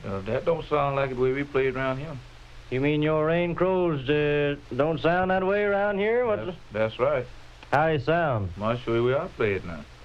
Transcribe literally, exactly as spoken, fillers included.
Uh, that don't sound like the way we played around here. You mean your rain crows uh, don't sound that way around here? What's That's, that's right. how they sound? I'll show you where I play it now.